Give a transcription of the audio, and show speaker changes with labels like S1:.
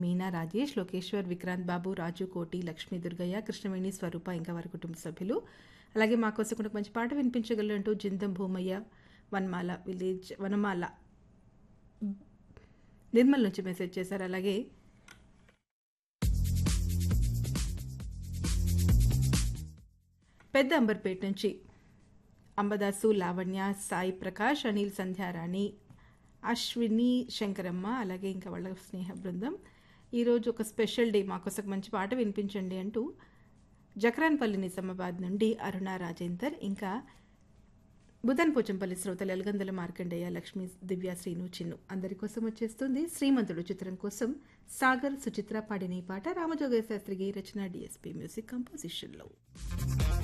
S1: మీనా రాజేష్, లోకేశ్వర్, విక్రాంత్ బాబు, రాజు, కోటి, లక్ష్మీ దుర్గయ్య, కృష్ణవేణి, స్వరూప ఇంకా వారి కుటుంబ సభ్యులు. అలాగే మా కోసం కూడా ఒక మంచి పాట వినిపించగలంటూ జిందం భూమయ్య వనమాల నిర్మల్ నుంచి మెసేజ్ చేశారు. అలాగే పెద్ద అంబర్పేట నుంచి అంబదాసు, లావణ్య, సాయి ప్రకాష్, అనిల్, సంధ్యారాణి, అశ్విని, శంకరమ్మ అలాగే ఇంకా వాళ్ళ స్నేహ బృందం ఈరోజు ఒక స్పెషల్ డే మాకోసం మంచి పాట వినిపించండి అంటూ జక్రాన్పల్లి నిజామాబాద్ నుండి అరుణ రాజేందర్ ఇంకా బుధన్ పోచంపల్లి శ్రోతలు ఎలగందల మార్కండేయ, లక్ష్మీ, దివ్య, శ్రీను, చిన్ను అందరి కోసం వచ్చేస్తుంది శ్రీమంతుడు చిత్రం కోసం సాగర్ సుచిత్ర పాడిన ఈ పాట రామజోగయ్య శాస్త్రి రచన, డిఎస్పి మ్యూజిక్ కంపోజిషన్లో.